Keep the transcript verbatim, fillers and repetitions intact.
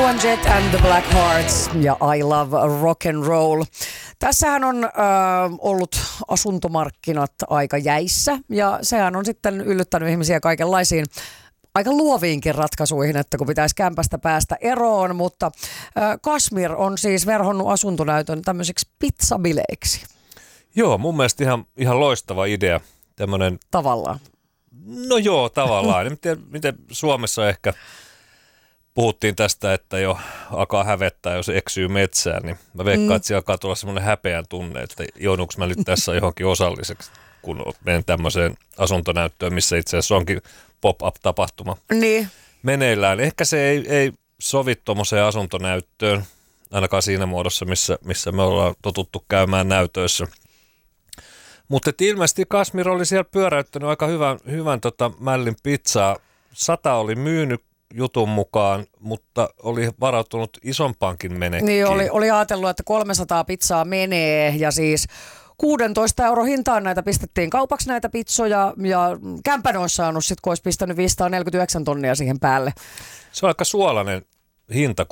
Joan Jett and the Black Hearts ja I Love Rock and Roll. Tässähän on äh, ollut asuntomarkkinat aika jäissä ja sehän on sitten yllyttänyt ihmisiä kaikenlaisiin aika luoviinkin ratkaisuihin, että kun pitäisi kämpästä päästä eroon, mutta äh, Kashmir on siis verhonnut asuntonäytön tämmöiseksi pizzabileiksi. Joo, mun mielestä ihan, ihan loistava idea. Tämmönen... Tavallaan. No joo, tavallaan. miten, miten Suomessa ehkä puhuttiin tästä, että jo alkaa hävettää, jos eksyy metsään, niin mä veikkaan, mm. että siellä alkaa tulla semmoinen häpeän tunne, että joudunko mä nyt tässä johonkin osalliseksi, kun menen tämmöiseen asuntonäyttöön, missä itse asiassa onkin pop-up-tapahtuma niin. meneillään. Ehkä se ei, ei sovi tuommoiseen asuntonäyttöön, ainakaan siinä muodossa, missä, missä me ollaan totuttu käymään näytöissä. Mutta ilmeisesti Kashmir oli siellä pyöräyttänyt aika hyvän, hyvän tota mällin pizzaa. Sata oli myynyt jutun mukaan, mutta oli varautunut isompaankin menekkiin. Niin, oli, oli ajatellut, että kolmesataa pizzaa menee ja siis kuusitoista euro hintaan näitä pistettiin kaupaksi näitä pizzoja ja kämpän olisi saanut sitten, kun olisi pistänyt viisisataaneljäkymmentäyhdeksän tonnia siihen päälle. Se on aika suolainen hinta